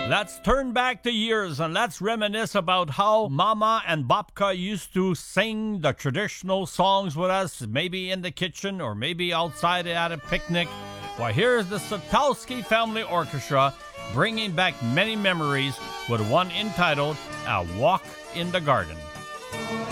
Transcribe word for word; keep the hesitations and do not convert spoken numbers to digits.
Let's turn back the years and let's reminisce about how Mama and Babka used to sing the traditional songs with us, maybe in the kitchen or maybe outside at a picnic. Well, here's the Satowski Family Orchestra bringing back many memories with one entitled A Walk in the Garden.